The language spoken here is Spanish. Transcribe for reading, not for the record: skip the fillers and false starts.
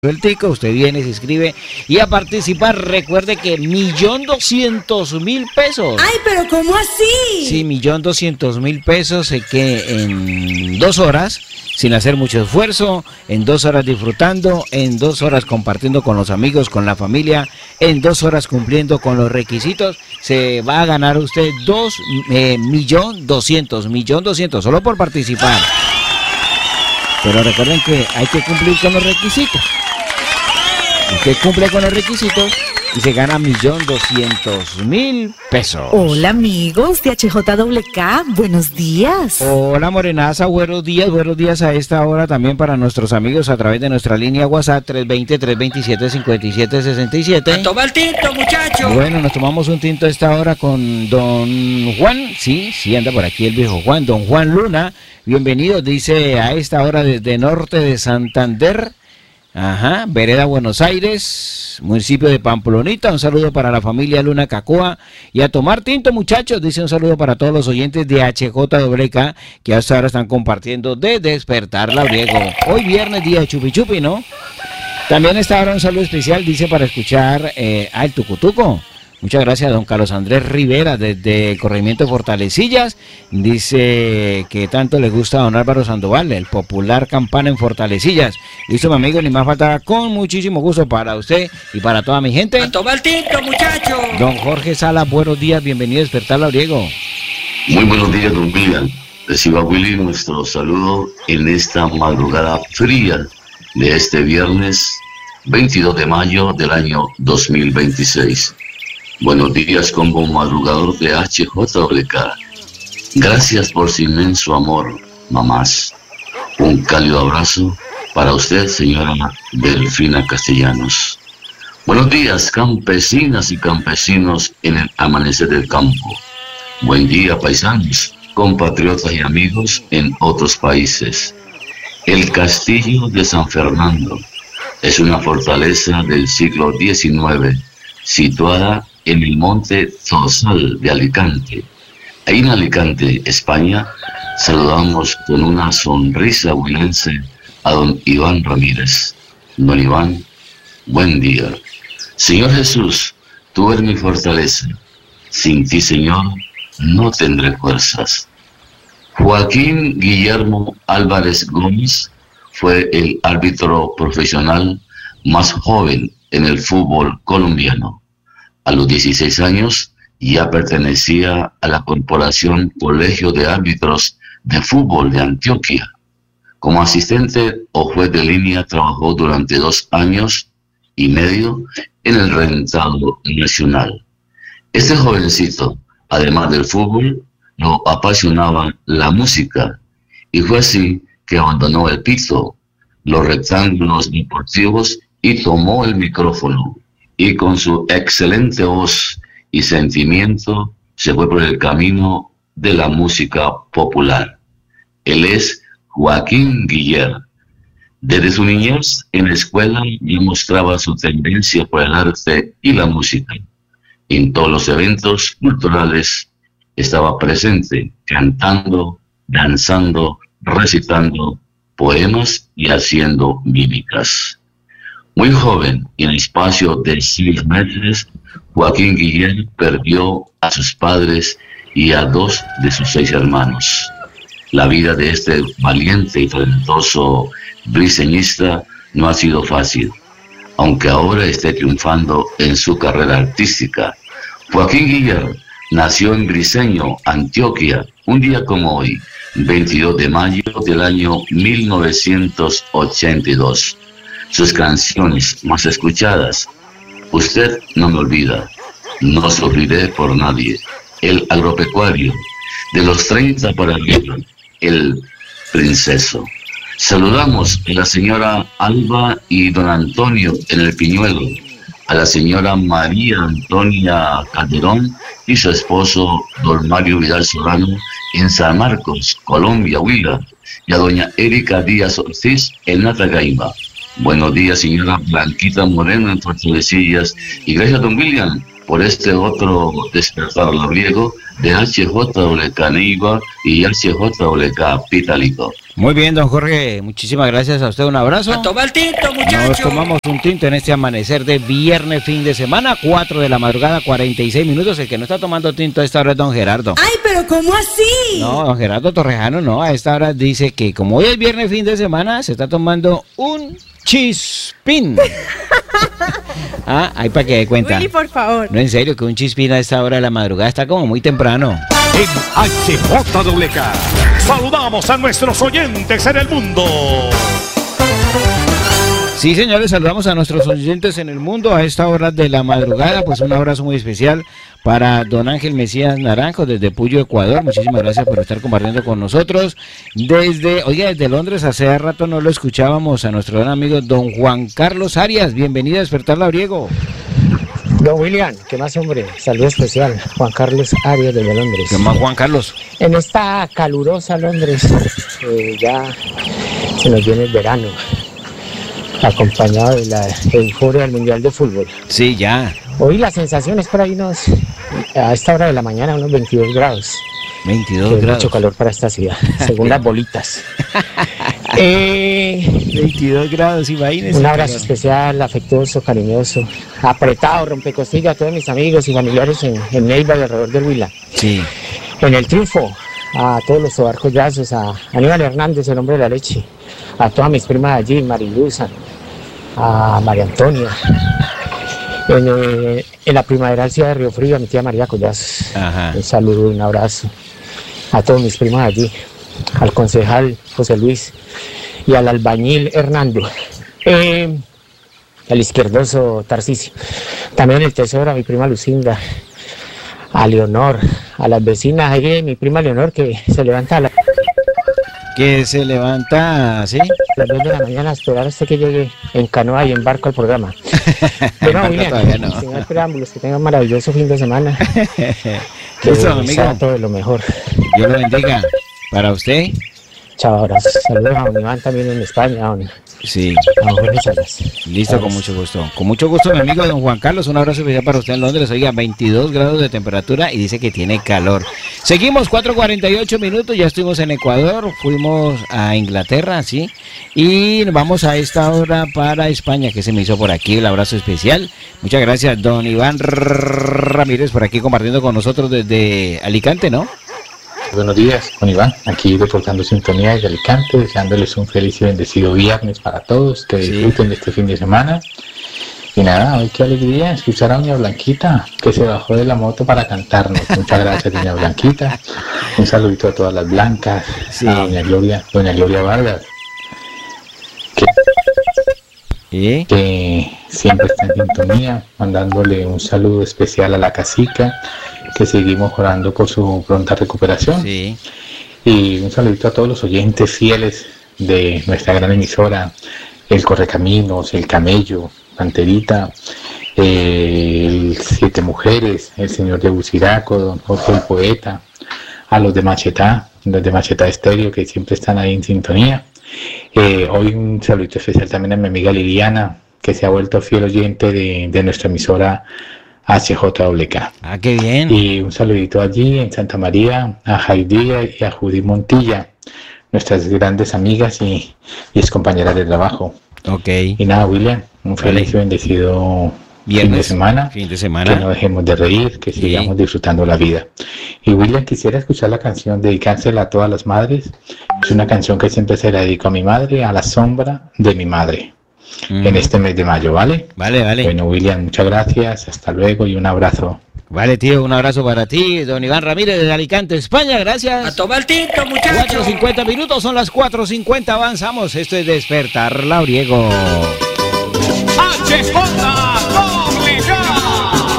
Tico, usted viene, se inscribe y a participar. Recuerde que 1.200.000 pesos. ¡Ay, pero cómo así! Sí, 1.200.000 pesos que en 2 horas, sin hacer mucho esfuerzo, en 2 horas disfrutando, en 2 horas compartiendo con los amigos, con la familia, en 2 horas cumpliendo con los requisitos, se va a ganar usted 1.200.000, solo por participar. Pero recuerden que hay que cumplir con los requisitos. Usted cumple con los requisitos y se gana 1.200.000 pesos. Hola amigos de HJWK, buenos días. Hola Morenaza, buenos días a esta hora también para nuestros amigos a través de nuestra línea WhatsApp 320-327-5767. ¡A tomar tinto, muchachos! Bueno, nos tomamos un tinto a esta hora con don Juan, sí anda por aquí el viejo Juan, don Juan Luna. Bienvenido, dice a esta hora desde norte de Santander. Ajá, Vereda Buenos Aires, municipio de Pamplonita. Un saludo para la familia Luna Cacoa y a tomar tinto, muchachos. Dice un saludo para todos los oyentes de HJWK que hasta ahora están compartiendo de Despertar Labriego. Hoy viernes, día de Chupi Chupi, ¿no? También está ahora un saludo especial, dice, para escuchar al Tucutuco. Muchas gracias a don Carlos Andrés Rivera desde el corregimiento de Fortalecillas. Dice que tanto le gusta a don Álvaro Sandoval, el popular campana en Fortalecillas. Listo, mi amigo, ni más falta, con muchísimo gusto para usted y para toda mi gente. ¡A tomar tinto, muchachos! Don Jorge Sala, buenos días, bienvenido a Despertar Labriego. Muy buenos días, don William. Reciba, Willy, nuestro saludo en esta madrugada fría de este viernes 22 de mayo del año 2026. Buenos días, como madrugador de HJWK. Gracias por su inmenso amor, mamás. Un cálido abrazo para usted, señora Delfina Castellanos. Buenos días, campesinas y campesinos en el amanecer del campo. Buen día, paisanos, compatriotas y amigos en otros países. El Castillo de San Fernando es una fortaleza del siglo XIX, situada en el monte Zorzal de Alicante. Ahí en Alicante, España, saludamos con una sonrisa huilense a don Iván Ramírez. Don Iván, buen día. Señor Jesús, tú eres mi fortaleza. Sin ti, Señor, no tendré fuerzas. Joaquín Guillermo Álvarez Gómez fue el árbitro profesional más joven en el fútbol colombiano. A los 16 años ya pertenecía a la Corporación Colegio de Árbitros de Fútbol de Antioquia. Como asistente o juez de línea trabajó durante 2 años y medio en el Rentado Nacional. Este jovencito, además del fútbol, lo apasionaba la música y fue así que abandonó el pito, los rectángulos deportivos y tomó el micrófono. Y con su excelente voz y sentimiento se fue por el camino de la música popular. Él es Joaquín Guiller. Desde su niñez en la escuela ya mostraba su tendencia por el arte y la música. En todos los eventos culturales estaba presente, cantando, danzando, recitando poemas y haciendo mímicas. Muy joven, y en el espacio de 6 meses, Joaquín Guiller perdió a sus padres y a 2 de sus 6 hermanos. La vida de este valiente y talentoso briceñista no ha sido fácil, aunque ahora esté triunfando en su carrera artística. Joaquín Guiller nació en Briceño, Antioquia, un día como hoy, 22 de mayo del año 1982. Sus canciones más escuchadas: Usted no me olvida, No sufriré por nadie, El agropecuario, De los 30 para arriba, El princeso. Saludamos a la señora Alba y don Antonio en el Piñuelo, a la señora María Antonia Calderón y su esposo don Mario Vidal Solano en San Marcos, Colombia, Huila, y a doña Erika Díaz Ortiz en Natagaima. Buenos días, señora Blanquita Moreno en Fortalecillas. Y gracias, don William, por este otro Despertar Labriego de HJWK Neiva y HJWK Pitalico. Muy bien, don Jorge, muchísimas gracias a usted, un abrazo. A tomar tinto, Nos muchacho. tomamos un tinto en este amanecer de viernes, fin de semana, 4 de la madrugada, 46 minutos. El que no está tomando tinto a esta hora es don Gerardo. Ay, pero ¿cómo así? No, don Gerardo Torrejano no, a esta hora dice que como hoy es viernes, fin de semana, se está tomando un chispín. Ahí para que dé cuenta. Willy, por favor. No, en serio, que un chispín a esta hora de la madrugada está como muy temprano. En HJWK saludamos a nuestros oyentes en el mundo. Sí, señores, saludamos a nuestros oyentes en el mundo a esta hora de la madrugada. Pues un abrazo muy especial para don Ángel Mesías Naranjo desde Puyo, Ecuador. Muchísimas gracias por estar compartiendo con nosotros. Desde Londres, hace rato no lo escuchábamos a nuestro gran amigo don Juan Carlos Arias. Bienvenido a Despertar Labriego. Don William, ¿qué más, hombre? Saludo especial, Juan Carlos Arias desde Londres. ¿Qué más, Juan Carlos? En esta calurosa Londres, ya se nos viene el verano, acompañado de la euforia del Mundial de Fútbol. Sí, ya. Hoy la sensación es por ahí a esta hora de la mañana, unos 22 grados. 22 que es grados. mucho calor para esta ciudad, según las bolitas. 22 grados, imagínense. Un abrazo especial, afectuoso, cariñoso, apretado, rompecostillas a todos mis amigos y familiares en Neiva y alrededor del Huila. Sí. En el triunfo, a todos los tobarcollazos, a Aníbal Hernández, el hombre de la leche, a todas mis primas allí, Marilusa, a María Antonia, en la primaveral ciudad de Río Frío, a mi tía María Collazos. Ajá. Un saludo y un abrazo a todos mis primos allí, al concejal José Luis y al albañil Hernando, al izquierdoso Tarcisio, también el tesoro a mi prima Lucinda, a Leonor, a las vecinas, ahí mi prima Leonor que se levanta a Que se levanta, ¿sí? las 2 de la mañana a esperar hasta que llegue en canoa y en barco al programa. Pero En barco todavía no. sin más preámbulos, que tengan un maravilloso fin de semana. Que Eso, amigo. sea todo lo mejor. Dios lo bendiga. Para usted, Chao, abrazos. Saludos a don Iván también en España, a don sí. Jorge Salas. Listo, con mucho gusto. Con mucho gusto, mi amigo don Juan Carlos. Un abrazo especial para usted en Londres. Oiga, 22 grados de temperatura y dice que tiene calor. Seguimos, 4:48 minutos. Ya estuvimos en Ecuador. Fuimos a Inglaterra, ¿sí? Y nos vamos a esta hora para España, que se me hizo por aquí. El abrazo especial. Muchas gracias, don Iván Ramírez, por aquí compartiendo con nosotros desde Alicante, ¿no? Buenos días, con Iván, aquí reportando sintonía desde Alicante, deseándoles un feliz y bendecido viernes para todos, que disfruten de este fin de semana. Y nada, hoy qué alegría escuchar a doña Blanquita, que se bajó de la moto para cantarnos. Muchas gracias, doña Blanquita. Un saludito a todas las blancas, Sí. a doña Gloria Vargas, que siempre está en sintonía, mandándole un saludo especial a la cacica, que seguimos orando por su pronta recuperación. Sí. Y un saludito a todos los oyentes fieles de nuestra gran emisora, el Correcaminos, el Camello, Panterita, el Siete Mujeres, el señor de Buciraco, don Jorge el Poeta, a los de Machetá Estéreo, que siempre están ahí en sintonía. Hoy un saludito especial también a mi amiga Liliana, que se ha vuelto fiel oyente de nuestra emisora HJWK. Ah, qué bien. Y un saludito allí en Santa María a Jaidía y a Judy Montilla, nuestras grandes amigas y ex compañeras de trabajo. Ok. Y nada, William, un feliz y bendecido fin de semana. Fin de semana. Que no dejemos de reír, que sigamos disfrutando la vida. Y William, quisiera escuchar la canción, dedicársela a todas las madres. Es una canción que siempre se la dedico a mi madre, a la sombra de mi madre. En este mes de mayo, ¿vale? Vale. Bueno, William, muchas gracias, hasta luego y un abrazo. Vale, tío, un abrazo para ti, don Iván Ramírez de Alicante, España, gracias. A tomar tinto, muchacho. 4:50 minutos, son las 4:50, avanzamos, esto es Despertar Labriego.